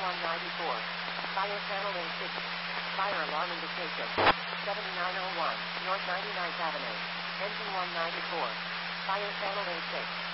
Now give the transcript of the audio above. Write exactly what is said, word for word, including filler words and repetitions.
one ninety-four. Fire channel A six. Fire alarm indication. seventy-nine oh one, North ninety-ninth Avenue. Engine one ninety-four. Fire channel A six.